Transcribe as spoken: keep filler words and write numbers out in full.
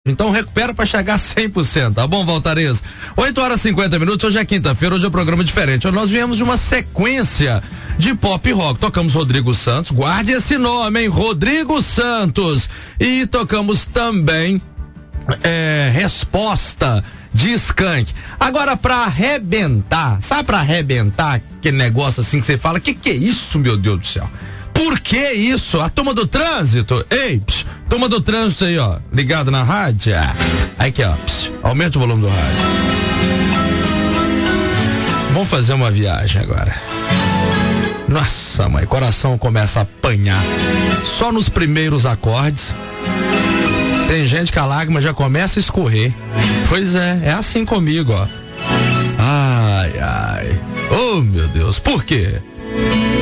Então recupera pra chegar a cem por cento, tá bom, Valtariz? oito horas e cinquenta minutos, hoje é quinta-feira, hoje é um programa diferente. Hoje nós viemos de uma sequência de pop rock. Tocamos Rodrigo Santos, guarde esse nome, hein? Rodrigo Santos. E tocamos também é, Resposta de Skank. Agora, pra arrebentar, sabe pra arrebentar aquele negócio assim que você fala, que que é isso, meu Deus do céu? Por que isso? A turma do trânsito? Ei, psh, turma do trânsito aí, ó, ligado na rádio? Aí aqui, ó, psh, aumenta o volume do rádio. Vamos fazer uma viagem agora. Nossa, mãe, coração começa a apanhar só nos primeiros acordes. Tem gente que a lágrima já começa a escorrer. Pois é, é assim comigo, ó. Ai, ai. Oh, meu Deus, por quê?